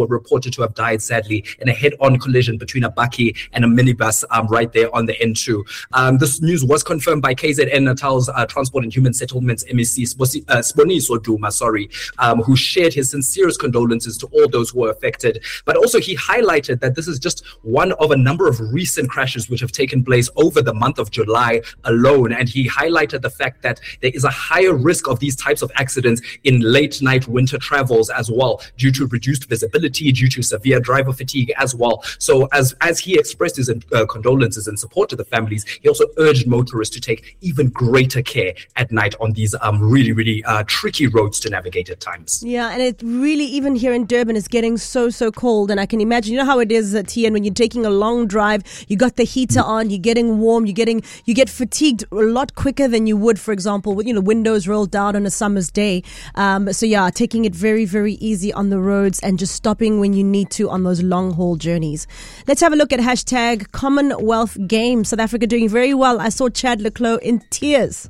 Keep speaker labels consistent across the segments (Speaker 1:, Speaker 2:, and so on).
Speaker 1: were reported to have died, sadly, in a head-on collision between a bakkie and a minibus right there on the N2. This news was confirmed by KZN Natal's Transport and Human Settlements MEC, Siboniso Duma, who shared his sincerest condolences to all those who were affected. But also he highlighted that this is just one of a number of recent crashes which have taken place over the month of July alone. And he highlighted the fact that there is a higher risk of these types of accidents in late night winter travels as well, due to reduced visibility, due to severe driver fatigue as well. So as he expressed his condolences and support to the families, he also urged motorists to take even greater care at night on these really tricky roads to navigate at times.
Speaker 2: Yeah, and it really, even here in Durban, is getting so cold. And I can imagine, you know how it is, Tian, when you're taking a long drive, you got the heater on, you're getting warm, you get fatigued a lot quicker than you would, for example, with windows rolled down on a summer's day. So yeah, taking it very easy on the roads and just stopping when you need to on those long haul journeys. Let's have a look at hashtag Commonwealth Games. South Africa doing very well. I saw Chad le Clos in tears.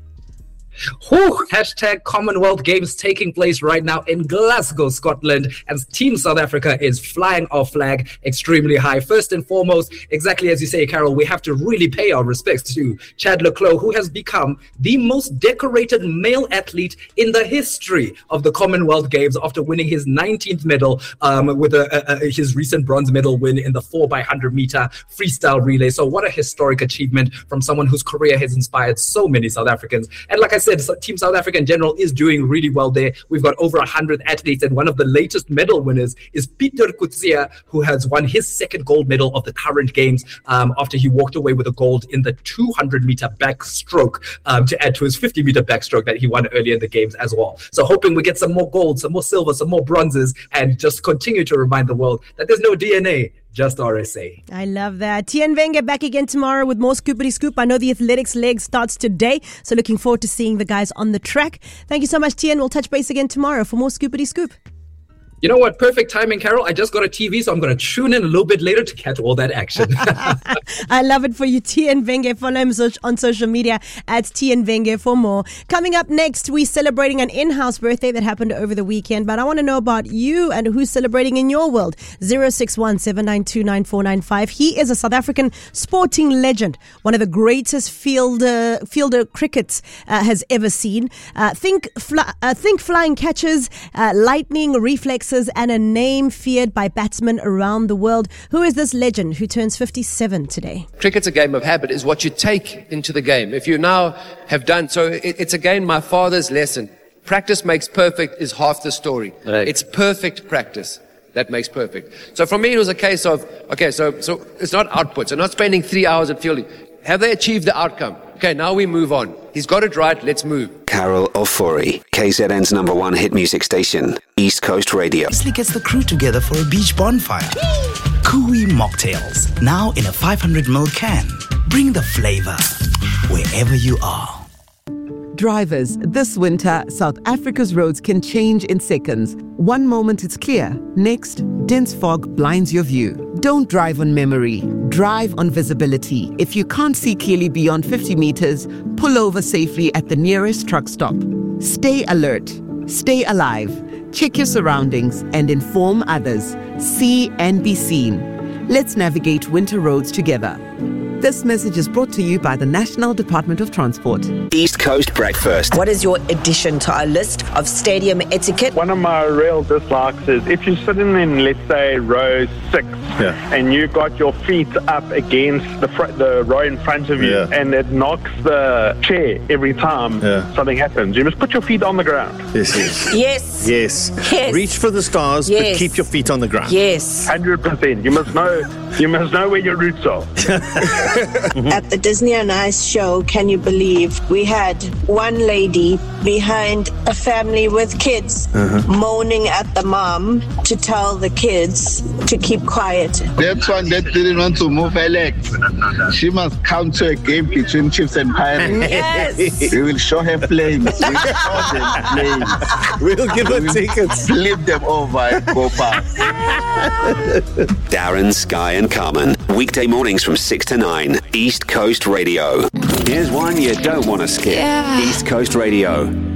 Speaker 1: Hashtag Commonwealth Games taking place right now in Glasgow, Scotland, and Team South Africa is flying our flag extremely high. First and foremost, exactly as you say, Carol, we have to really pay our respects to Chad le Clos, who has become the most decorated male athlete in the history of the Commonwealth Games after winning his 19th medal with his recent bronze medal win in the 4x100 meter freestyle relay. So what a historic achievement from someone whose career has inspired so many South Africans. And like I said, Team South Africa in general is doing really well there. We've got over 100 athletes, and one of the latest medal winners is Pieter Coetzee, who has won his second gold medal of the current games after he walked away with a gold in the 200-meter backstroke to add to his 50-meter backstroke that he won earlier in the games as well. So hoping we get some more gold, some more silver, some more bronzes, and just continue to remind the world that there's no DNA, just RSA.
Speaker 2: I love that. Tian Wenger back again tomorrow with more Scoopity Scoop. I know the athletics leg starts today, so looking forward to seeing the guys on the track. Thank you so much, Tian. We'll touch base again tomorrow for more Scoopity Scoop.
Speaker 1: You know what? Perfect timing, Carol. I just got a TV, so I'm going to tune in a little bit later to catch all that action.
Speaker 2: I love it for you, Tian Wenger. Follow him on social media at Tian Wenger for more. Coming up next, we're celebrating an in-house birthday that happened over the weekend, but I want to know about you and who's celebrating in your world. 061-792-9495. He is a South African sporting legend, one of the greatest fielder cricket has ever seen. Think flying catches, lightning reflexes, and a name feared by batsmen around the world. Who is this legend who turns 57 today?
Speaker 3: Cricket's a game of habit, is what you take into the game. If you now have done, so it's again my father's lesson. Practice makes perfect is half the story. Right. It's perfect practice that makes perfect. So for me, it was a case of, okay, so it's not output. So not spending 3 hours at fielding. Have they achieved the outcome? Okay, now we move on. He's got it right. Let's move.
Speaker 4: Carol Ofori, KZN's #1 hit music station, East Coast Radio.
Speaker 5: Leslie gets the crew together for a beach bonfire. Kui mocktails, now in a 500ml can. Bring the flavor wherever you are.
Speaker 6: Drivers, this winter, South Africa's roads can change in seconds. One moment it's clear, next, dense fog blinds your view. Don't drive on memory, drive on visibility. If you can't see clearly beyond 50 meters, pull over safely at the nearest truck stop. Stay alert, stay alive, check your surroundings and inform others. See and be seen. Let's navigate winter roads together. This message is brought to you by the National Department of Transport.
Speaker 4: East Coast Breakfast.
Speaker 7: What is your addition to our list of stadium etiquette?
Speaker 8: One of my real dislikes is if you're sitting in, let's say, row 6, and you got your feet up against the row in front of you, and it knocks the chair every time something happens. You must put your feet on the ground.
Speaker 7: Yes.
Speaker 9: Reach for the stars, but keep your feet on the ground.
Speaker 8: 100%. You must know where your roots are.
Speaker 10: At the Disney on Ice show, can you believe, we had one lady behind a family with kids moaning at the mom to tell the kids to keep quiet.
Speaker 11: That one that didn't want to move her legs. She must come to a game between Chiefs and Pirates.
Speaker 7: Yes.
Speaker 11: We will show her flames.
Speaker 9: We'll give her tickets.
Speaker 11: Flip them over and go past.
Speaker 4: Darren, Sky and Carmen. Weekday mornings from 6 to 9. East Coast Radio. Here's one you don't want to skip. East Coast Radio.